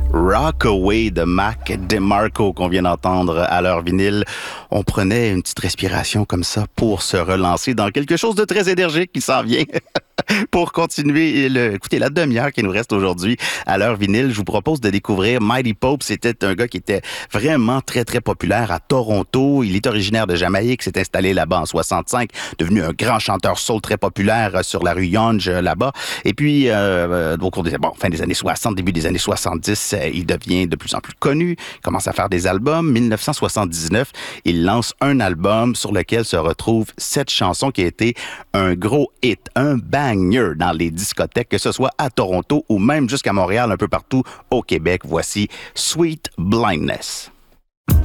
Rockaway de Mac DeMarco qu'on vient d'entendre à l'heure vinyle. On prenait une petite respiration comme ça pour se relancer dans quelque chose de très énergique qui s'en vient. Pour continuer, écoutez, la demi-heure qui nous reste aujourd'hui à l'heure vinyle, je vous propose de découvrir Mighty Pope. C'était un gars qui était vraiment très, très populaire à Toronto. Il est originaire de Jamaïque, s'est installé là-bas en 65, devenu un grand chanteur soul très populaire sur la rue Yonge là-bas. Et puis, fin des années 60, début des années 70, il devient de plus en plus connu, il commence à faire des albums. 1979, il lance un album sur lequel se retrouve cette chanson qui a été un gros hit, un banger dans les discothèques, que ce soit à Toronto ou même jusqu'à Montréal, un peu partout au Québec. Voici Sweet Blindness.